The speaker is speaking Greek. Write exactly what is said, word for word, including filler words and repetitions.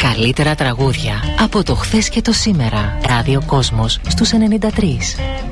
καλύτερα τραγούδια από το χθες και το σήμερα. Ράδιο Κόσμος στους ενενήντα τρία.